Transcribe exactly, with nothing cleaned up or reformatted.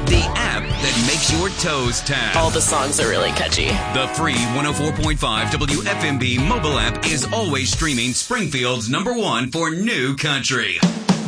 the app that makes your toes tap. All the songs are really catchy. The free one oh four point five W F M B mobile app is always streaming Springfield's number one for new country.